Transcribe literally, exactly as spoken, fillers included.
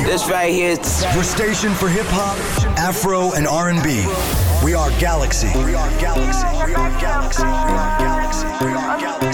This right here is your station for hip hop, Afro, and R and B. We are Galaxy. We are Galaxy. We are Galaxy. We are Galaxy. We are Galaxy.